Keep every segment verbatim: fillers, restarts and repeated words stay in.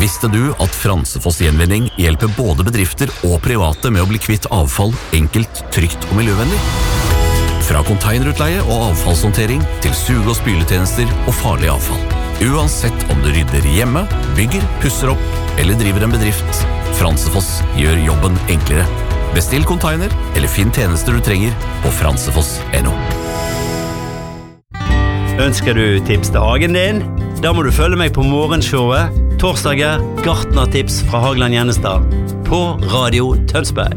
Visste du at Fransefoss Gjenvinning hjelper både bedrifter og private med å bli kvitt avfall enkelt, trygt og miljøvennlig? Fra containerutleie og avfallshåndtering til suge- og spyletjenester og farlig avfall. Uansett om du rydder hjemme, bygger, pusser opp eller driver en bedrift, Fransefoss gjør jobben enklere. Bestill container eller finn tjenester du trenger på fransefoss punktum no. Ønsker du tips til hagen din? Da må du følge meg på morgenshowet torsdager gartnertips fra Hagland Gjennestad på Radio Tønsberg.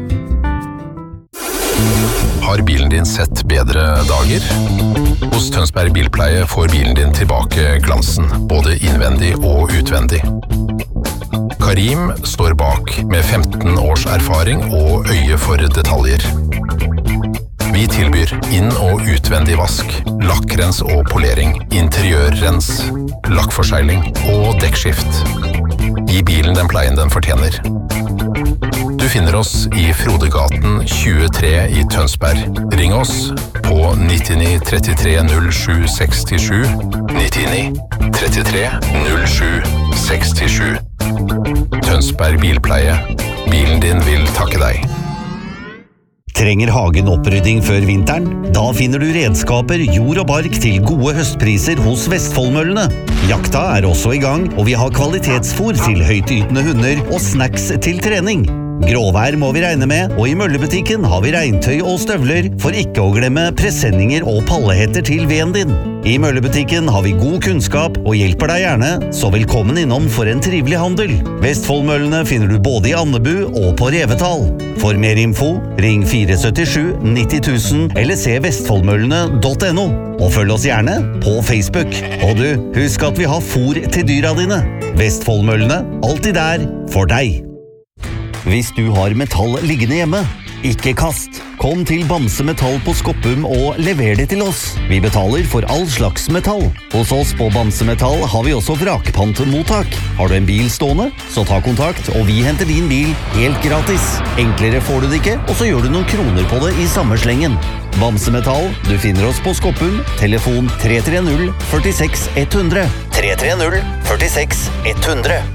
Har bilen din sett bedre dager? Hos Tønsberg Bilpleie får bilen din tilbake glansen, både innvendig og utvendig. Karim står bak med femten års erfaring og øye for detaljer. Vi tilbyr inn- og utvendig vask, lakkrens og polering, interiørrens, lakkforsegling og dekkskift. Gi bilen den pleien den fortjener. Du finner oss i Frodegaten tjuetre i Tønsberg. Ring oss på nittini trettitre null sju sekstisju, nittini trettitre null sju sekstisju. Tønsberg Bilpleie. Bilen din vil takke deg. Trenger hagen opprydding før vinteren? Da finner du redskaper, jord og bark til gode høstpriser hos Vestfoldmøllene. Jakta er også i gang, og vi har kvalitetsfôr til høytytende hunder og snacks til trening. Gråvær må vi regne med, og i møllebutikken har vi regntøy og støvler, for ikke å glemme presenninger og pallehetter til veden din. I møllebutikken har vi god kunnskap og hjelper deg gjerne, så velkommen innom for en trivelig handel. Vestfoldmøllene finner du både i Andebu og på Revetal. For mer info, ring fire sytti sju nitti tusen eller se vestfoldmøllene punktum no. Og følg oss gjerne på Facebook. Og du, husk at vi har fôr til dyra dine. Vestfoldmøllene, alltid der for deg. Hvis du har metall liggende hjemme, ikke kast. Kom til Bamse Metall på Skoppum og lever det til oss. Vi betaler for all slags metall. Hos oss på Bamse Metall har vi også vrakpantmottak. Har du en bil stående, så ta kontakt, og vi henter din bil helt gratis. Enklere får du det ikke, og så gjør du noen kroner på det i samme slengen. Bamse Metall, du finner oss på Skoppum, telefon tre tre null fire seks ett null null. tre tre null fire seks ett null null.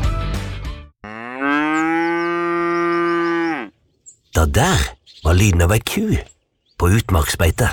Da der var lyden av ei ku på utmarksbeite.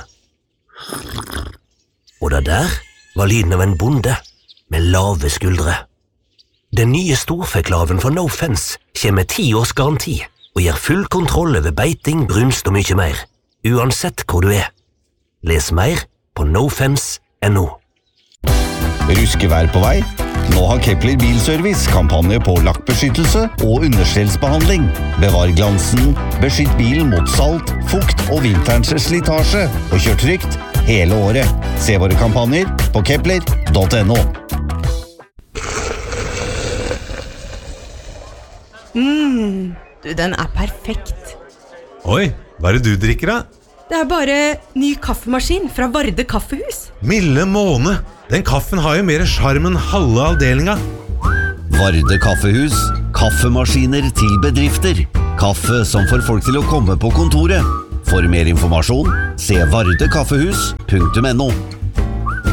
Og da der var lyden av en bonde med lave skuldre. Den nye storfeklaven fra No Fence kommer med ti års garanti og gir full kontroll over beiting, brunst og mye mer, uansett hvor du er. Les mer på no fence punktum no. Ruskevær på vei? Nå har Kepler Bilservice kampanje på lakkbeskyttelse og understellsbehandling. Bevar glansen, beskytt bilen mot salt, fukt og vinterens slitasje, og kjør trygt hele året. Se våre kampanjer på kepler punktum no. Mm, du, den er perfekt. Oi, hva er det du drikker da? Det er bare ny kaffemaskin fra Varde Kaffehus. Milde måne, den kaffen har jo mer charm enn halve avdelinga. Varde Kaffehus, kaffemaskiner til bedrifter. Kaffe som får folk til å komme på kontoret. For mer informasjon, se varde kaffehus punktum no.